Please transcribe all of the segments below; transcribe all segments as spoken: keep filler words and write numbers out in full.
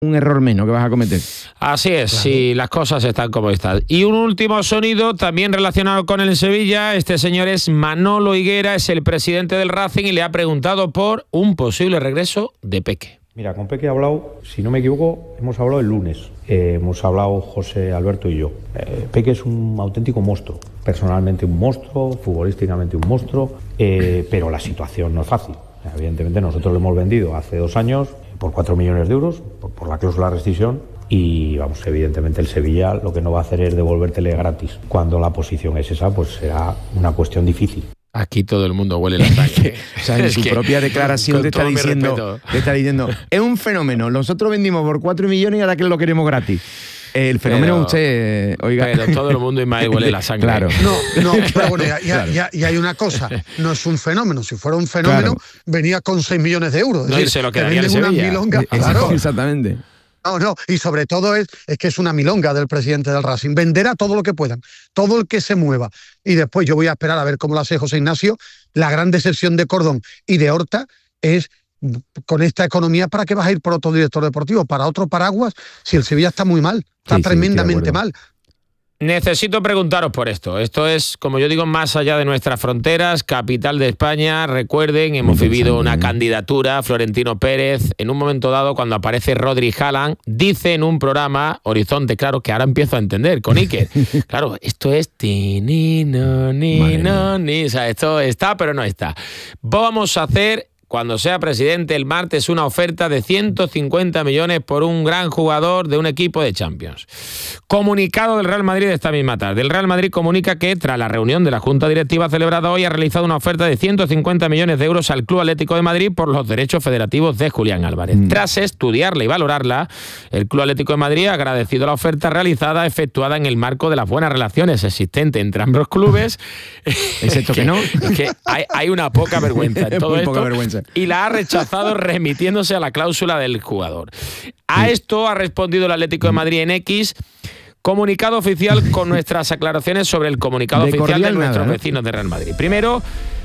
un error menos que vas a cometer. Así es, claro. Si las cosas están como están. Y un último sonido también relacionado con el Sevilla. Este señor es Manolo Higuera, es el presidente del Racing y le ha preguntado por un posible regreso de Peque. Mira, con Peque he hablado, si no me equivoco, hemos hablado el lunes. Eh, hemos hablado José, Alberto y yo. Eh, Peque es un auténtico monstruo. Personalmente un monstruo, futbolísticamente un monstruo, eh, pero la situación no es fácil. Evidentemente nosotros lo hemos vendido hace dos años por cuatro millones de euros, por, por la cláusula de rescisión, y vamos, evidentemente el Sevilla lo que no va a hacer es devolvértele gratis. Cuando la posición es esa, pues será una cuestión difícil. Aquí todo el mundo huele la sangre. O sea, en Es tu que, propia declaración te está, diciendo, te está diciendo, es un fenómeno, nosotros vendimos por cuatro millones y ahora que lo queremos gratis. El fenómeno pero, usted, oiga. Pero todo el mundo, Ismael, huele la sangre. Claro. No, no, pero bueno, ya, ya, Claro. ya, ya hay una cosa, no es un fenómeno. Si fuera un fenómeno, Claro. venía con seis millones de euros. Es No, y decir, se lo te quedaría venden el unas Sevilla. milongas, Es- claro. Exactamente. No, no, y sobre todo es, es que es una milonga del presidente del Racing. Venderá todo lo que puedan, todo el que se mueva. Y después yo voy a esperar a ver cómo lo hace José Ignacio. La gran decepción de Cordón y de Horta es, con esta economía, ¿para qué vas a ir por otro director deportivo? ¿Para otro paraguas? Si el Sevilla está muy mal, está Sí, sí, tremendamente estoy de acuerdo. mal. Necesito preguntaros por esto. Esto es, como yo digo, más allá de nuestras fronteras, capital de España. Recuerden, hemos Muy vivido una interesante, ¿eh? candidatura, Florentino Pérez. En un momento dado, cuando aparece Rodri Haaland, dice en un programa, Horizonte, claro, que ahora empiezo a entender, con Iker. Claro, esto es... ti, ni, no, ni, no, ni. O sea, esto está, pero no está. Vamos a hacer... Cuando sea presidente el martes, una oferta de ciento cincuenta millones por un gran jugador de un equipo de Champions. Comunicado del Real Madrid esta misma tarde. El Real Madrid comunica que, tras la reunión de la Junta Directiva celebrada hoy, ha realizado una oferta de ciento cincuenta millones de euros al Club Atlético de Madrid por los derechos federativos de Julián Álvarez. Mm. Tras estudiarla y valorarla, el Club Atlético de Madrid ha agradecido la oferta realizada, efectuada en el marco de las buenas relaciones existentes entre ambos clubes. ¿Es esto que no? Que hay, hay una poca vergüenza en todo Muy esto. poca vergüenza. Y la ha rechazado remitiéndose a la cláusula del jugador. A esto ha respondido el Atlético de Madrid en X, comunicado oficial con nuestras aclaraciones sobre el comunicado De oficial de cordial nuestros nada, ¿no? vecinos de Real Madrid. Primero,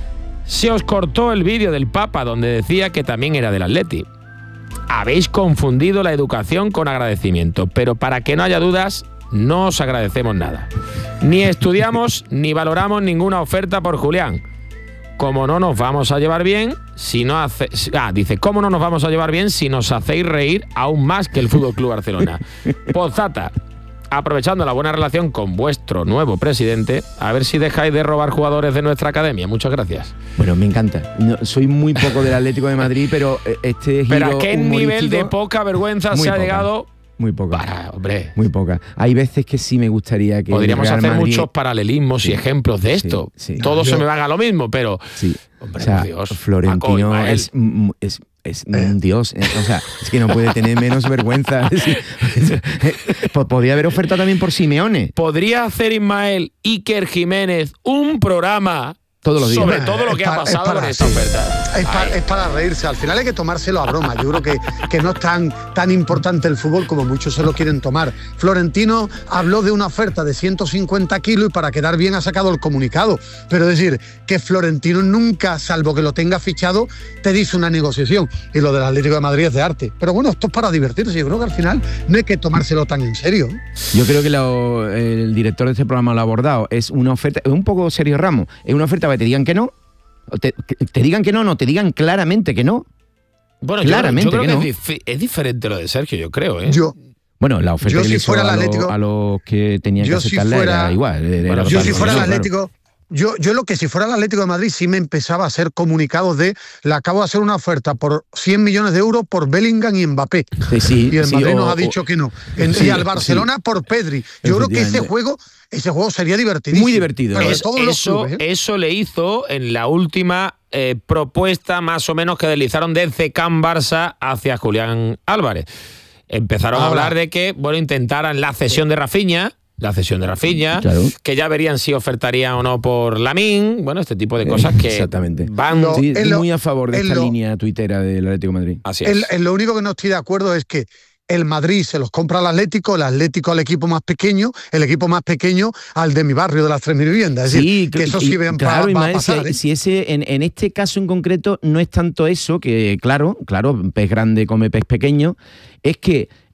se os cortó el vídeo del Papa donde decía que también era del Atleti. Habéis confundido la educación con agradecimiento, pero para que no haya dudas, no os agradecemos nada. Ni estudiamos ni valoramos ninguna oferta por Julián. Como no nos vamos a llevar bien, si no hace, ah, dice, ¿cómo no nos vamos a llevar bien si nos hacéis reír aún más que el Fútbol Club Barcelona? Postdata, aprovechando la buena relación con vuestro nuevo presidente, a ver si dejáis de robar jugadores de nuestra academia. Muchas gracias. Bueno, me encanta. No, soy muy poco del Atlético de Madrid, pero este giro Pero ¿a qué nivel de humorístico, poca vergüenza muy se ha poca. llegado? Muy poca. Para, hombre. Muy poca. Hay veces que sí me gustaría que Podríamos el Real hacer Madrid... muchos paralelismos Sí, y ejemplos de sí, esto. sí. Todos Yo- se me van a lo mismo, pero... Sí. Hombre, o sea, por Dios, Florentino Paco, Ismael. es, mm, es, es un dios. eh, O sea, es que no puede tener menos vergüenza. Sí. Po- Podría haber oferta también por Simeone. ¿Podría hacer Ismael Iker Jiménez un programa Todos los días. sobre todo lo que Es ha pa- pasado es para- con esta sí. oferta? Es, pa- Ay. es para reírse, al final hay que tomárselo a broma. Yo creo que, que no es tan, tan importante el fútbol como muchos se lo quieren tomar. Florentino habló de una oferta de ciento cincuenta kilos y para quedar bien ha sacado el comunicado. Pero es decir, que Florentino nunca, salvo que lo tenga fichado, te dice una negociación. Y lo del Atlético de Madrid es de arte. Pero bueno, esto es para divertirse. Yo creo que al final no hay que tomárselo tan en serio. Yo creo que lo- el director de este programa lo ha abordado. Es una oferta, es un poco Sergio Ramos. Es una oferta para que te digan que no. O Te, que te digan que no, no, te digan claramente que no. Bueno, yo Claramente creo, yo creo que que, es, dif- es diferente lo de Sergio, yo creo, ¿eh? Yo, Bueno, la oferta Yo que si le hizo fuera el a, lo- Atlético- a los que tenían que yo si aceptarla fuera- era igual. Era Bueno, yo si total, fuera el claro. Atlético... Yo, yo lo que si fuera el Atlético de Madrid sí me empezaba a hacer comunicados de le acabo de hacer una oferta por cien millones de euros por Bellingham y Mbappé. Sí, sí, Y el sí, Madrid o- nos ha o- dicho que no. En- sí, y al Barcelona sí. por Pedri. Yo creo que ese Efectivamente. juego, ese juego sería divertidísimo. Muy divertido. Pero de Es- todos los eso, clubes, ¿eh? eso le hizo en la última eh, propuesta más o menos que deslizaron desde Can Barça hacia Julián Álvarez. Empezaron a Ahora- hablar de que, bueno, intentaran la cesión de Rafinha, la cesión de Rafinha, Claro. que ya verían si ofertarían o no por Lamine, bueno, este tipo de cosas que Exactamente. van... Lo- Sí, en lo- muy a favor de en esta lo- línea tuitera del Atlético de Madrid. Así es. El- el- lo único que no estoy de acuerdo es que el Madrid se los compra al Atlético, el Atlético al equipo más pequeño, el equipo más pequeño al de mi barrio de las tres mil viviendas. Es decir, que eso y- sí ven claro, va, va a Ismael, pasar. si, ¿eh? si ese, en, en este caso en concreto no es tanto eso, que claro, claro, pez grande come pez pequeño, es que